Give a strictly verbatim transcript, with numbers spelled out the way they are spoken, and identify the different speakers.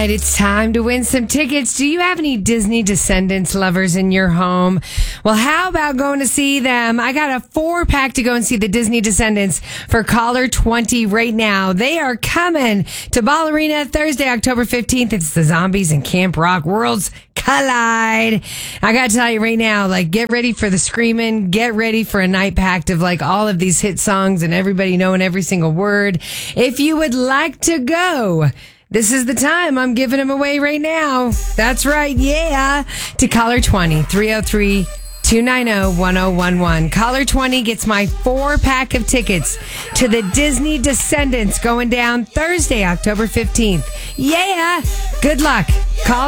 Speaker 1: right, it's time to win some tickets. Do you have any Disney Descendants lovers in your home? Well, how about going to see them? I got a four pack to go and see the Disney Descendants for Caller twenty right now. They are coming to Ball Arena Thursday, October fifteenth. It's the Zombies and Camp Rock Worlds Collide. I got to tell you right now, like, get ready for the screaming. Get ready for a night packed of like all of these hit songs and everybody knowing every single word. If you would like to go, this is the time. I'm giving them away right now. That's right. Yeah. To Caller twenty, three oh three, two nine oh, one oh one one. Caller twenty gets my four pack of tickets to the Disney Descendants going down Thursday, October fifteenth. Yeah. Good luck. Call